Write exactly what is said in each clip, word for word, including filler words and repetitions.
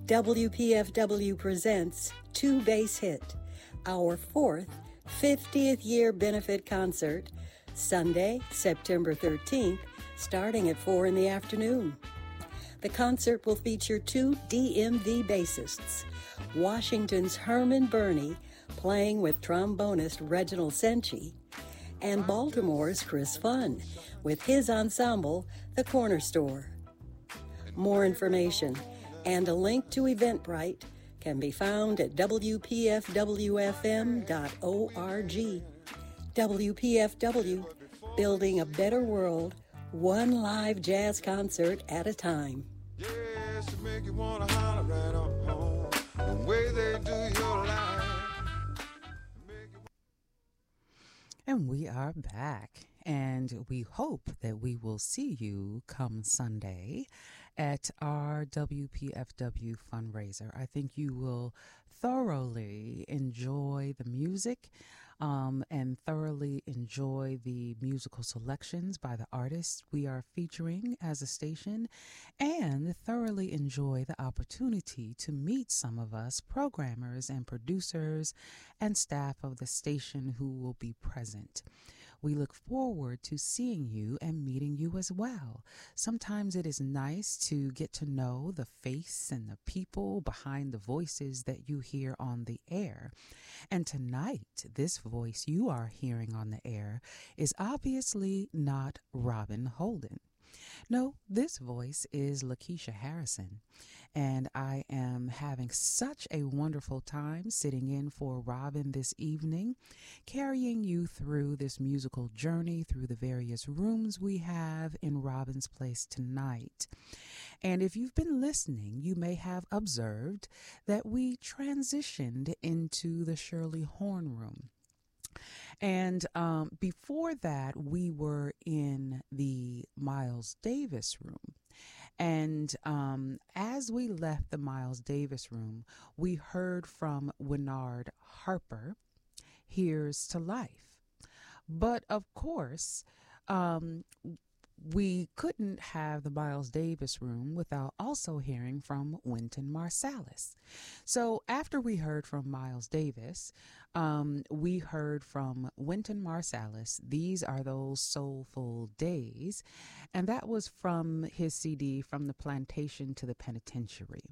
W P F W presents Two Base Hit, our fourth fiftieth year benefit concert, Sunday, September thirteenth, starting at four in the afternoon. The concert will feature two D M V bassists, Washington's Herman Burney playing with trombonist Reginald Senchi, and Baltimore's Chris Funn with his ensemble, The Corner Store. More information and a link to Eventbrite can be found at w p f w f m dot org. W P F W, building a better world, one live jazz concert at a time. Yes, to make you want to holler right on home, the way they do your life. And we are back, and we hope that we will see you come Sunday at our W P F W fundraiser. I think you will thoroughly enjoy the music um, and thoroughly enjoy the musical selections by the artists we are featuring as a station, and thoroughly enjoy the opportunity to meet some of us programmers and producers and staff of the station who will be present. We look forward to seeing you and meeting you as well. Sometimes it is nice to get to know the face and the people behind the voices that you hear on the air. And tonight, this voice you are hearing on the air is obviously not Robin Holden. No, this voice is Lakeisha Harrison, and I am having such a wonderful time sitting in for Robin this evening, carrying you through this musical journey through the various rooms we have in Robin's place tonight. And if you've been listening, you may have observed that we transitioned into the Shirley Horn room. And um, before that, we were in the Miles Davis room. And um, as we left the Miles Davis room, we heard from Winnard Harper, Here's to Life. But of course, um, we couldn't have the Miles Davis room without also hearing from Wynton Marsalis. So after we heard from Miles Davis, um, we heard from Wynton Marsalis, These Are Those Soulful Days, and that was from his C D, From the Plantation to the Penitentiary.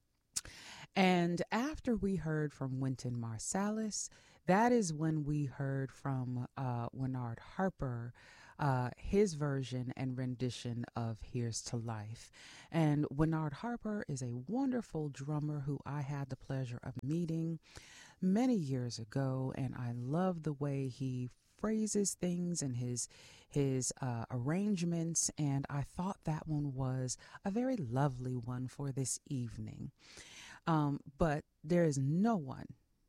And after we heard from Wynton Marsalis, that is when we heard from uh, Winnard Harper, Uh, his version and rendition of Here's to Life. And Winnard Harper is a wonderful drummer who I had the pleasure of meeting many years ago, and I love the way he phrases things and his his uh, arrangements, and I thought that one was a very lovely one for this evening. Um, but there is no one,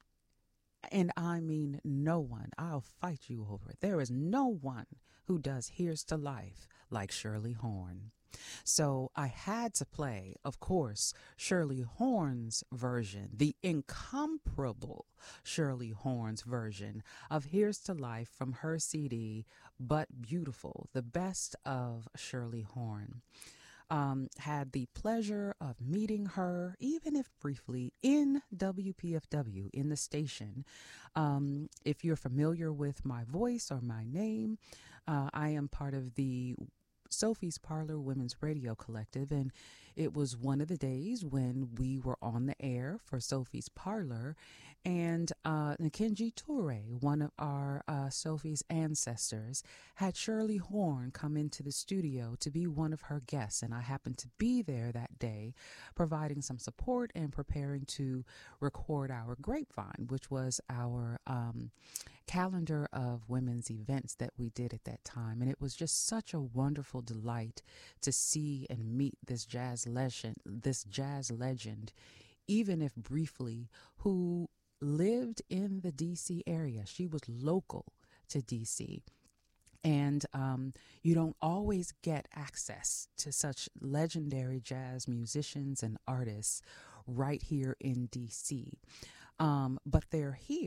and I mean no one, I'll fight you over it. There is no one who does Here's to Life like Shirley Horn. So I had to play, of course, Shirley Horn's version, the incomparable Shirley Horn's version of Here's to Life from her C D, But Beautiful, the best of Shirley Horn. Um, had the pleasure of meeting her, even if briefly, in W P F W, in the station. Um, if you're familiar with my voice or my name, uh, I am part of the Sophie's Parlor Women's Radio Collective, and it was one of the days when we were on the air for Sophie's Parlor, and uh, Nkenji Toure, one of our uh, Sophie's ancestors, had Shirley Horn come into the studio to be one of her guests, and I happened to be there that day providing some support and preparing to record our Grapevine, which was our um, calendar of women's events that we did at that time. And it was just such a wonderful delight to see and meet this jazz legend, this jazz legend, even if briefly, who lived in the D C area. She was local to D C. And um, you don't always get access to such legendary jazz musicians and artists right here in D C. Um, but they're here,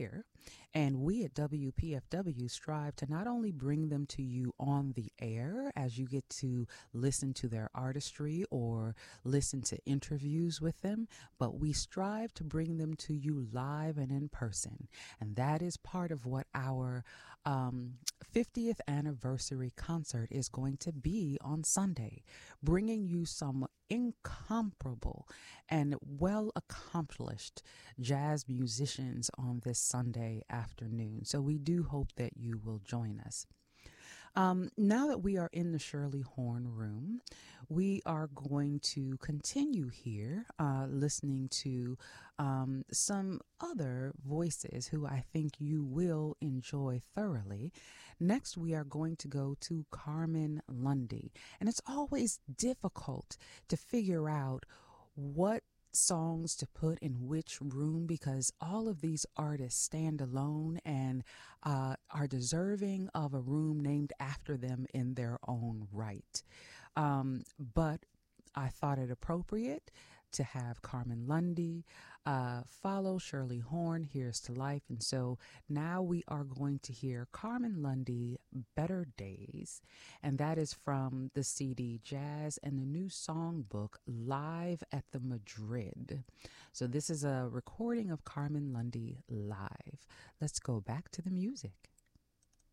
And we at W P F W strive to not only bring them to you on the air as you get to listen to their artistry or listen to interviews with them, but we strive to bring them to you live and in person. And that is part of what our um, fiftieth anniversary concert is going to be on Sunday, bringing you some incomparable and well accomplished jazz musicians on this Sunday afternoon. So we do hope that you will join us. Um, now that we are in the Shirley Horn room, we are going to continue here uh, listening to um, some other voices who I think you will enjoy thoroughly. Next, we are going to go to Carmen Lundy. And it's always difficult to figure out what songs to put in which room because all of these artists stand alone and uh, are deserving of a room named after them in their own right. Um, but I thought it appropriate to have Carmen Lundy uh, follow Shirley Horn, Here's to Life. And so now we are going to hear Carmen Lundy, Better Days. And that is from the C D Jazz and the new songbook, Live at the Madrid. So this is a recording of Carmen Lundy live. Let's go back to the music.